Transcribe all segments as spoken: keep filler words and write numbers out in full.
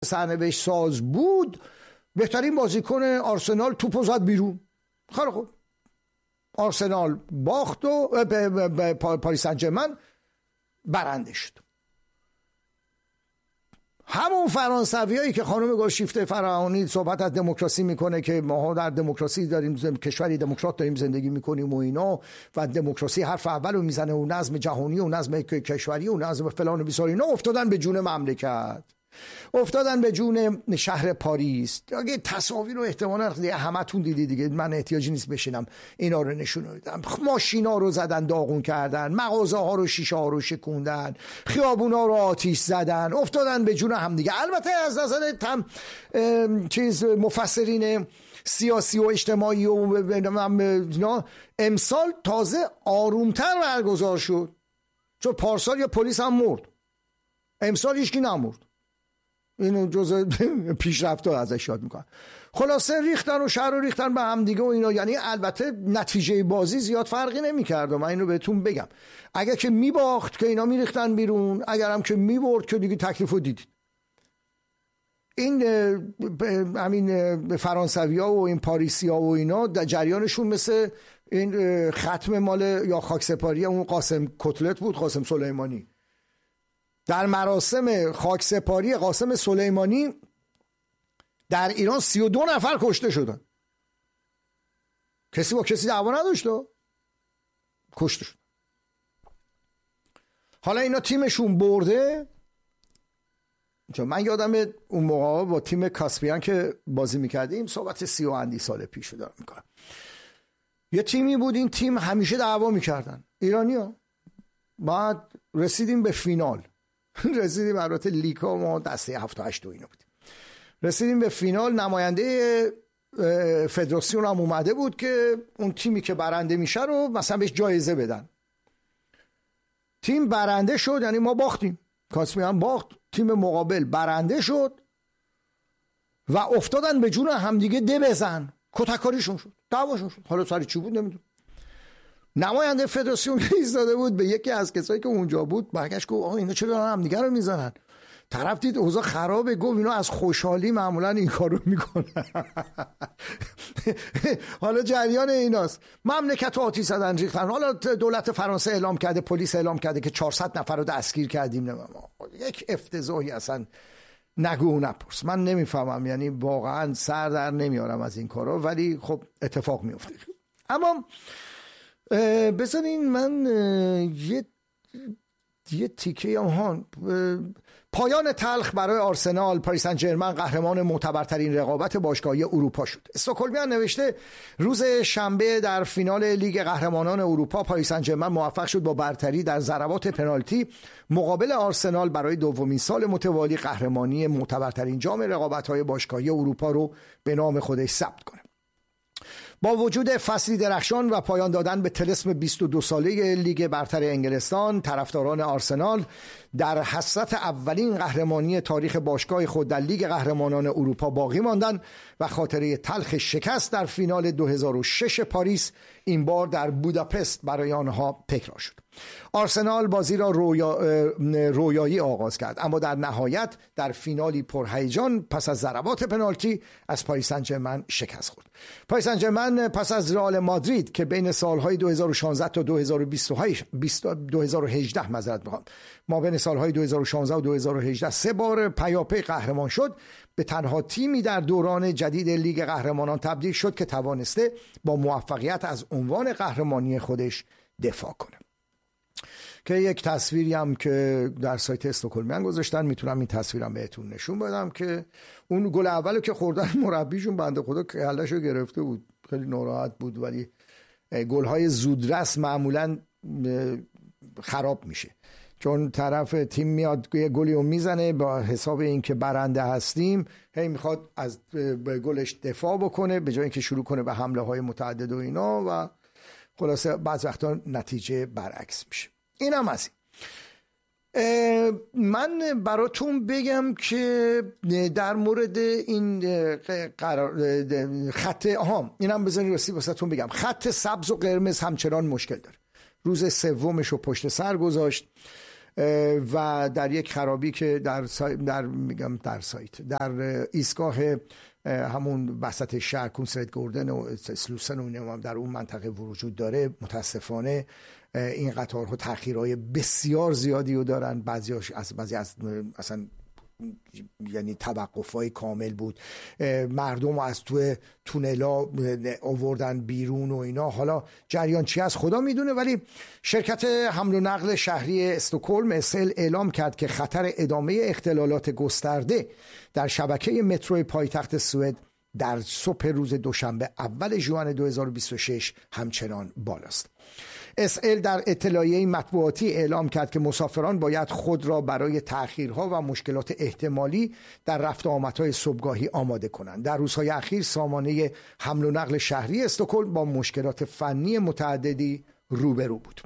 سرنوشت ساز بود، بهترین بازیکن آرسنال توپو زد بیرون. خیلی خوب، آرسنال باخت و پاریس سن ژرمن برنده شد. همون فرانسویایی که خانم گلشیفته فراهانی صحبت از دموکراسی میکنه که ما در دموکراسی داریم، کشوری دموکرات داریم زندگی میکنیم و اینا، و دموکراسی حرف اولو میزنه و نظم جهانی و نظم کشوری و نظم فلان و بیسار، اینا افتادن به جون مملکت، افتادن به جون شهر پاریس. اگه تصاویر رو احتمالاً همتون دیدید دیگه، من احتیاجی نیست بشینم اینا رو نشون بدم. ماشینا رو زدن، داغون کردن، مغازه ها رو، شیشه ها رو شکوندن، خیابونا رو آتیش زدن، افتادن به جون هم دیگه. البته از نظر تم چیز مفسرین سیاسی و اجتماعی و اینا، امسال تازه آرومتر برگزار شد، چون پارسال یا پلیس هم مرد، امسال هیچ کی نمرد. اینو جزء پیشرفت‌ها ازش یاد میکنن. خلاصه ریختن و شهر رو ریختن به هم دیگه و اینا. یعنی البته نتیجه بازی زیاد فرقی نمی‌کرد، من اینو بهتون بگم. اگر که میباخت که اینا میریختن بیرون، اگر هم که میبرد که دیگه تکلیفو دیدید. این همین فرانسوی‌ها و این پاریسی‌ها و اینا در جریانشون مثل این ختم مال یا خاکسپاری اون قاسم کتلت بود، قاسم سلیمانی. در مراسم خاکسپاری قاسم سلیمانی در ایران سی و دو نفر کشته شدن. کسی با کسی دعوا نداشت و کشته شد. حالا اینا تیمشون برده، چون من یادم اون موقع با تیم کاسپیان که بازی میکردیم، صحبت سی و اندی سال پیش رو دارم میکنم. یه تیمی بود، این تیم همیشه دعوا میکردن ایرانی ها. بعد رسیدیم به فینال رسیدیم البته لیگا ما دسته هفت و هشت و اینا بودیم. رسیدیم به فینال، نماینده فدراسیون هم اومده بود که اون تیمی که برنده میشه رو مثلا بهش جایزه بدن. تیم برنده شد، یعنی ما باختیم، کاسمی هم باخت، تیم مقابل برنده شد و افتادن به جون همدیگه ده بزن، کتککاریشون شد، دعواشون شد. حالا سر چی بود نمیدونم. نماینده فدراسیون ایستاده بود، به یکی از کسایی که اونجا بود برگشت گفت آقا اینا چرا دارن همدیگه رو میزنن؟ طرف دید اوضاع خرابه، گفت اینا از خوشحالی معمولا این کارو میکنن. حالا جریان ایناست، مملکت رو آتیش زدن ریختن. حالا دولت فرانسه اعلام کرده، پلیس اعلام کرده که چهارصد نفر رو دستگیر کردیم. یک افتضاحی، اصلا نگو نپرس. من نمیفهمم، یعنی واقعا سر در نمیارم از این کارا، ولی خب اتفاق میفته. اما بذارین من یه یه تیکه هم پایان تلخ برای آرسنال، پاریس سن ژرمن قهرمان معتبرترین رقابت باشگاهی اروپا شد. استکهلمیان نوشته روز شنبه در فینال لیگ قهرمانان اروپا پاریس سن ژرمن موفق شد با برتری در ضربات پنالتی مقابل آرسنال برای دومین سال متوالی قهرمانی معتبرترین جام رقابت‌های باشگاهی اروپا رو به نام خودش ثبت کنه. با وجود فصلی درخشان و پایان دادن به طلسم بیست و دو ساله لیگ برتر انگلستان، طرفداران آرسنال در حسرت اولین قهرمانی تاریخ باشگاه خود در لیگ قهرمانان اروپا باقی ماندند و خاطره تلخ شکست در فینال دو هزار و شش پاریس این بار در بوداپست برای آنها تکرار شد. آرسنال بازی را رویا، رویایی آغاز کرد، اما در نهایت در فینالی پرهیجان پس از ضربات پنالتی از پاریس سن ژرمن شکست خورد. پاریس سن ژرمن پس از رئال مادرید که بین سالهای دو هزار و شانزده تا دو هزار و و هجده معذرت میخوام ما بین سالهای دو هزار و شانزده و دو هزار و هجده سه بار پیاپی قهرمان شد، به تنها تیمی در دوران جدید لیگ قهرمانان تبدیل شد که توانسته با موفقیت از عنوان قهرمانی خودش دفاع کنه. که یک تصویری هم که در سایت استکهلمیان گذاشتن، میتونم این تصویرم بهتون نشون بدم که اون گل اولو که خوردن مربیشون بنده خدا کلهشو گرفته بود، خیلی ناراحت بود. ولی گل‌های زودرس معمولا خراب میشه، چون طرف تیم میاد یه گلی رو میزنه با حساب این که برنده هستیم، هی میخواد از گلش دفاع بکنه به جای اینکه شروع کنه به حمله های متعدد و اینا، و خلاصه بعض وقتا نتیجه برعکس میشه. این هم از این. من براتون بگم که در مورد این قرار خط ها اینم بزنید راستی واسهتون بگم، خط سبز و قرمز همچنان مشکل داره. روز سومش رو پشت سر گذاشت. و در یک خرابی که در سای... در میگم در سایت در ایستگاه همون وسط شهر کونسرت گوردن و سلوسن و در اون منطقه وجود داره. متاسفانه این قطارها تأخیرهای بسیار زیادی رو دارن، بعضیاش از بعضی از اصلا یعنی توقف‌های کامل بود، مردم از تو تونلا آوردن بیرون و اینا. حالا جریان چی از خدا میدونه، ولی شرکت حمل و نقل شهری استکهلم اس ال اعلام کرد که خطر ادامه اختلالات گسترده در شبکه مترو پایتخت سوئد در صبح روز دوشنبه اول ژوئن دو هزار و بیست و شش همچنان بالاست. اس ال در اطلاعیه مطبوعاتی اعلام کرد که مسافران باید خود را برای تأخیرها و مشکلات احتمالی در رفت و آمدهای صبحگاهی آماده کنند. در روزهای اخیر سامانه حمل و نقل شهری استکهلم با مشکلات فنی متعددی روبرو بود.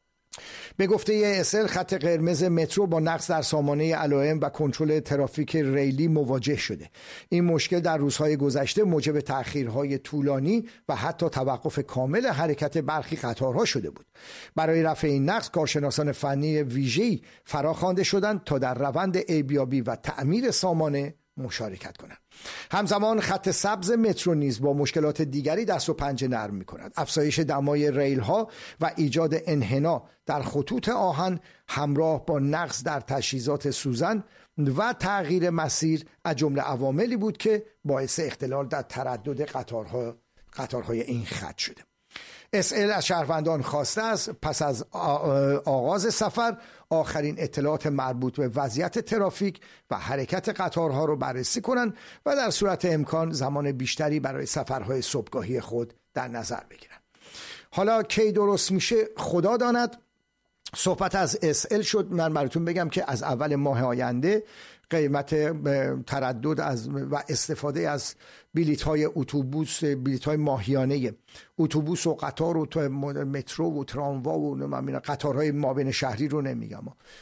به گفته اس ال خط قرمز مترو با نقص در سامانه علائم و کنترل ترافیک ریلی مواجه شده. این مشکل در روزهای گذشته موجب تأخیرهای طولانی و حتی توقف کامل حرکت برخی قطارها شده بود. برای رفع این نقص کارشناسان فنی ویژه‌ای فراخوانده شدند تا در روند ارزیابی و تعمیر سامانه مشارکت کنند. همزمان خط سبز مترو نیز با مشکلات دیگری دست و پنجه نرم می‌کند. افزایش دمای ریل ها و ایجاد انحنا در خطوط آهن همراه با نقص در تجهیزات سوزن و تغییر مسیر از جمله عواملی بود که باعث اختلال در تردد قطارها قطارهای این خط شده. اس ال از شهروندان خواسته است پس از آغاز سفر آخرین اطلاعات مربوط به وضعیت ترافیک و حرکت قطارها رو بررسی کنند و در صورت امکان زمان بیشتری برای سفرهای صبحگاهی خود در نظر بگیرند. حالا کی درست میشه خدا داند. صحبت از اس ال شد. من براتون بگم که از اول ماه آینده قیمت تردد از و استفاده از بلیط های اتوبوس، بلیط های ماهیانه اتوبوس و قطار و مترو و تراموا و قطارهای مابین شهری رو نمیگم،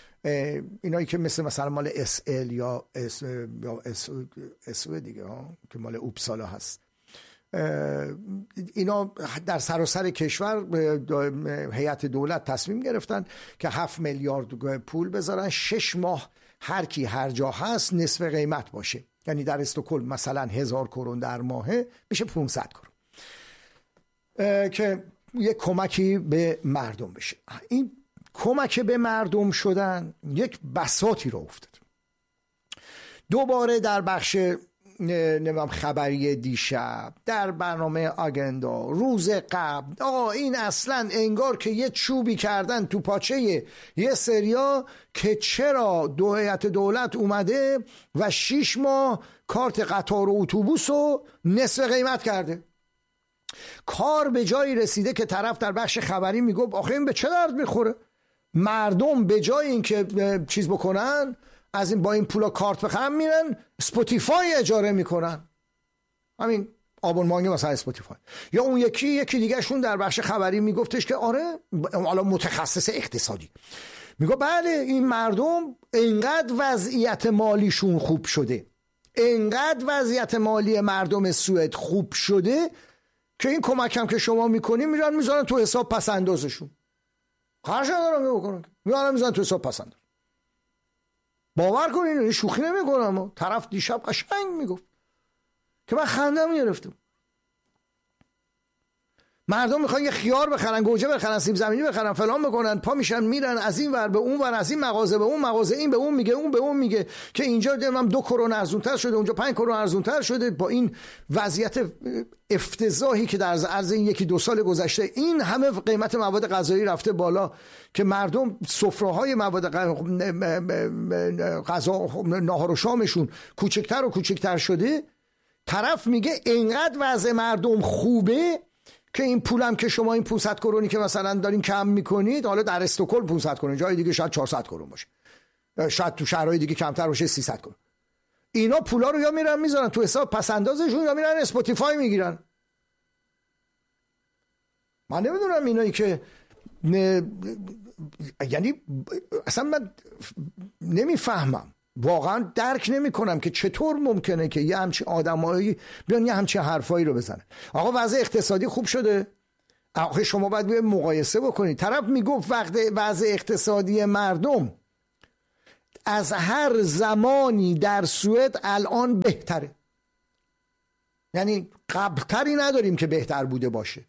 اینایی که مثل مثلا مال اس ال یا اس یا اس اس دیگه ها که مال اوبسالا هست، اینا در سراسر کشور هیئت دولت تصمیم گرفتن که هفت میلیارد پول بذارن، شش ماه هر کی هر جا هست نصف قیمت باشه. یعنی در استکهلم مثلا هزار کرون در ماهه میشه پانصد کرون که یک کمکی به مردم بشه. این کمک به مردم شدن یک بساطی را افتاد. دوباره در بخش نمیم خبری دیشب، در برنامه آگندا روز قبل، آه این اصلا انگار که یه چوبی کردن تو پاچه یه سریا که چرا دو هیئت دولت اومده و شیش ماه کارت قطار و اتوبوس رو نصف قیمت کرده. کار به جایی رسیده که طرف در بخش خبری میگفت آخه این به چه درد میخوره؟ مردم به جای اینکه چیز بکنن از این با این پولا کارت بخرن میرن اسپاتیفای اجاره میکنن، همین آبونمانی مثلا اسپاتیفای. یا اون یکی یکی دیگه شون در بخش خبری میگفتش که آره حالا متخصص اقتصادی میگه بله این مردم انقدر وضعیت مالیشون خوب شده، انقدر وضعیت مالی مردم سوئد خوب شده که این کمک هم که شما میکنی میرن میذارن تو حساب پس اندازشون. خرج ندارن بکنن، میارن میذارن تو حساب پس انداز. باور کنین شوخی نمیکنم. طرف دیشب قشنگ میگفت که من خندم گرفتم. مردم میخوان یه خیار بخرن، گوجه بخرن، سیب زمینی بخرن، فلان بکنن، پا میشن میرن از این ور به اون ور، از این مغازه به اون مغازه، این به اون میگه اون به اون میگه که اینجا دیدم دو کرون ارزونتر شده، اونجا پنج کرون ارزونتر شده. با این وضعیت افتضاحی که در عرض این یکی دو سال گذشته این همه قیمت مواد غذایی رفته بالا که مردم سفره‌های مواد غذا ناهار و شامشون کوچکتر و کوچکتر شده، طرف میگه اینقدر وضع مردم خوبه که این پولم که شما این پانصد کرونی که مثلا دارین کم میکنید، حالا در استکهلم پانصد کرون، جای دیگه شاید چهارصد کرون باشه، شاید تو شهرهای دیگه کمتر باشه سیصد کرون. اینا پولا رو یا میرن میذارن تو حساب پس اندازشون یا میرن اسپاتیفای میگیرن. من نمیدونم اینایی که نه... یعنی اصلا من نمیفهمم، واقعا درک نمی کنم که چطور ممکنه که یه همچین آدمایی بیان یه همچین حرفایی رو بزنن. آقا وضع اقتصادی خوب شده، آقا شما باید بیاید مقایسه بکنید. طرف میگفت وقت وضع اقتصادی مردم از هر زمانی در سوئد الان بهتره. یعنی قبلتری نداریم که بهتر بوده باشه.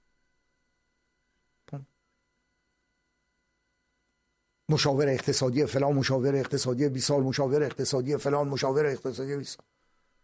مشاور اقتصادی فلان، مشاور اقتصادی بیست سال، مشاور اقتصادی فلان، مشاور اقتصادی بیست سال.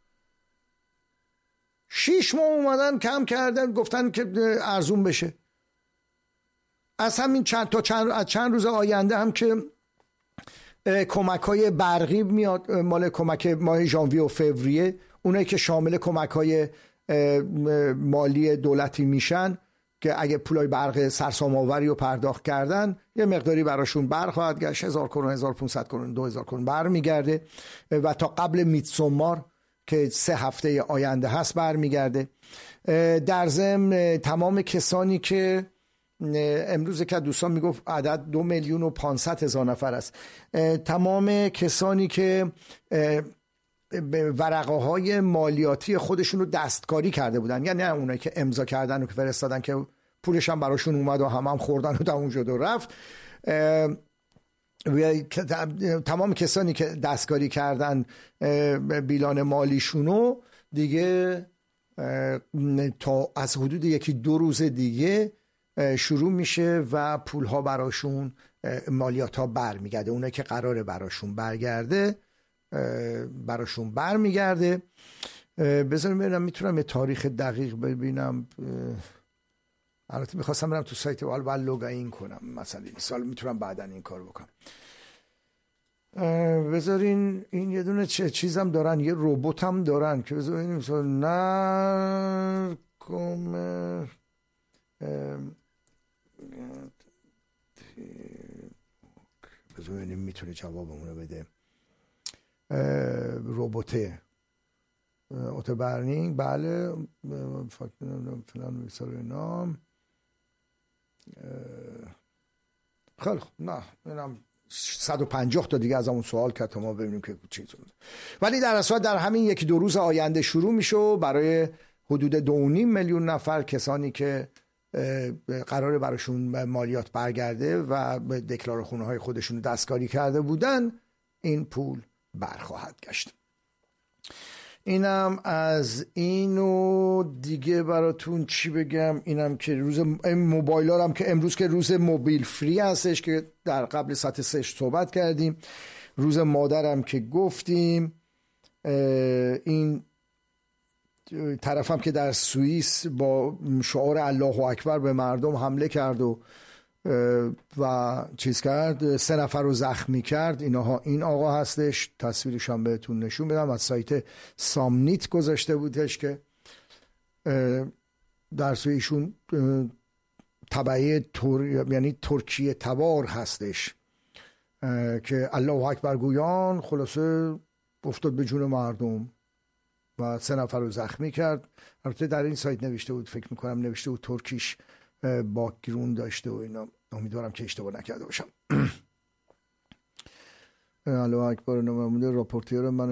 شیش ماه اومدن کم کردن، گفتن که ارزون بشه. از همین چند تا چند از چند روز آینده هم که کمک های برقی میاد، مال کمک ماه ژانویه و فوریه، اونایی که شامل کمک های مالی دولتی میشن که اگه پولای برق سرسام آوری رو پرداخت کردن یه مقداری براشون بر خواهد گشت، هزار کرون، هزار و پانصد کرون، دو هزار کرون بر میگرده و تا قبل میتسومار که سه هفته آینده هست بر میگرده. در ضمن تمام کسانی که امروز که دوستان میگفت عدد دو میلیون و پانصد هزار نفر است، تمام کسانی که ورقه های مالیاتی خودشون رو دستکاری کرده بودن، یعنی نه اونایی که امضا کردن و که فرستادن که پولش هم براشون اومد و هم هم خوردن و تموم شد و رفت، تمام کسانی که دستکاری کردن بیلان مالیشونو دیگه تا از حدود یکی دو روز دیگه شروع میشه و پولها براشون، مالیات ها برمیگرده. اونایی که قراره براشون برگرده براشون برمیگرده. بذاریم ببینم میتونم یه تاریخ دقیق ببینم. البته میخواستم برم تو سایت وال وال لوگین کنم مثلا این سال، میتونم بعداً این کار بکنم. بذارین این یه دونه چه چیزم دارن، یه ربات هم دارن که بذارین مثلا نرکم بذارین میتونه جوابمونو بده. رباته اوتو برنینگ، بله فلان بیسار اینا. خیلی خوب، نه اینم صد و پنجاه تا دیگه از همون سوال کرد تا ما ببینیم که چی شد. ولی در اصل در همین یکی دو روز آینده شروع میشه برای حدود دو و نیم میلیون نفر کسانی که قراره براشون مالیات برگرده و به دکلار خونه های خودشون دستکاری کرده بودن این پول برخواهد گشت. اینم از اینو دیگه براتون چی بگم. اینم که روز موبایل ها هم که امروز که روز موبیل فری هستش که در قبل ساعت سه صحبت کردیم. روز مادرم که گفتیم. این طرفم که در سوئیس با شعار الله اکبر به مردم حمله کرد و و چیز کرد، سه نفر رو زخمی کرد. اینها این آقا هستش، تصویرش هم بهتون نشون بدم. از سایت سامنیت گذاشته بودش که در سوئیشون تبعه تور... یعنی ترکیه تبار هستش که الله اکبر گویان خلاصه افتاد به جون مردم و سه نفر رو زخمی کرد. البته در این سایت نوشته بود، فکر میکنم نوشته بود ترکیش باکگراند داشته و اینا. امیدوارم که اشتباه نکرده باشم. الله اکبر. نمونده راپورتیر من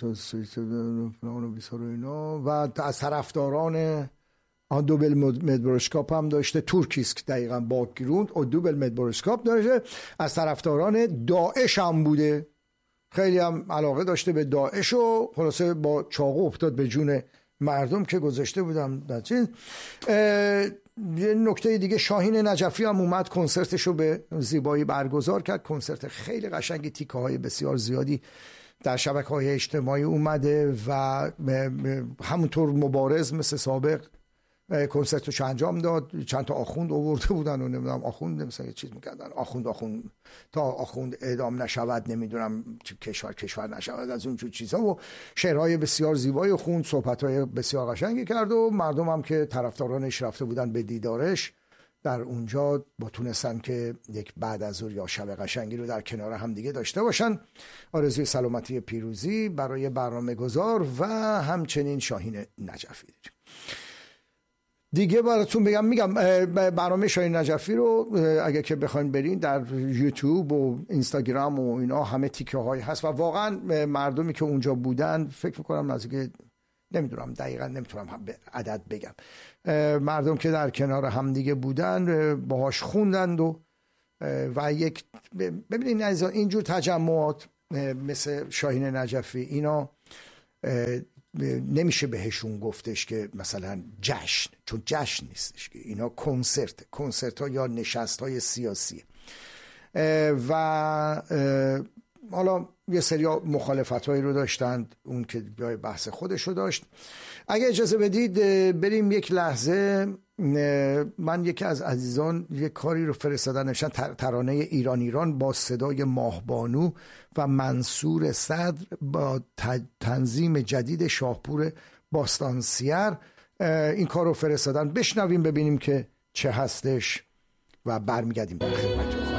اینا و از طرفداران آن دوبل مدبرشکاپ هم داشته. تورکیسک دقیقا باکگراند و دوبل مدبرشکاپ داشته. از طرفداران داعش هم بوده، خیلی هم علاقه داشته به داعش و خلاصه با چاقو افتاد به جون مردم که گذاشته بودم در چیز. یه نکته دیگه، شاهین نجفی هم اومد کنسرتش رو به زیبایی برگزار کرد. کنسرت خیلی قشنگی، تیکه های بسیار زیادی در شبکه‌های اجتماعی اومده و همونطور مبارز مثل سابق کنسرتش انجام داد. چند تا آخوند آورده بودن و نمیدونم آخوند مثلا یه چیز میکردن، آخوند آخوند تا آخوند اعدام نشود، نمیدونم کشور کشور نشود، از اون چیز چیزا و شعرهای بسیار زیبایی خوند، صحبت‌های بسیار قشنگی کرد و مردم هم که طرفدارانش رفته بودن به دیدارش در اونجا با تونستن که یک بعد از ظهر یا شب قشنگی رو در کنار هم دیگه داشته باشن. آرزوی سلامتی پیروزی برای برنامه‌گذار و همچنین شاهین نجفی داریم. دیگه براتون بگم، میگم برنامه شاهین نجفی رو اگه که بخواین برین در یوتیوب و اینستاگرام و اینا همه تیکه هایی هست و واقعا مردمی که اونجا بودن فکر میکنم نزدیک، نمیدونم دقیقا نمیتونم عدد بگم، مردم که در کنار هم دیگه بودن باهاش خوندند و و یک ببینید اینجور تجمعات مثل شاهین نجفی اینا نمیشه بهشون گفتش که مثلا جشن، چون جشن نیستش که اینا کنسرت کنسرت ها یا نشست های سیاسی و حالا یه سری مخالفت هایی رو داشتند، اون که بحث خودش رو داشت. اگه اجازه بدید بریم یک لحظه، من یکی از عزیزان یک کاری رو فرستادن، نوشتن ترانه ایران ایران با صدای ماهبانو و منصور صدر با تنظیم جدید شاهپور باستانسیر، این کار رو فرستادن. بشنویم ببینیم که چه هستش و برمیگردیم در خدمتتون.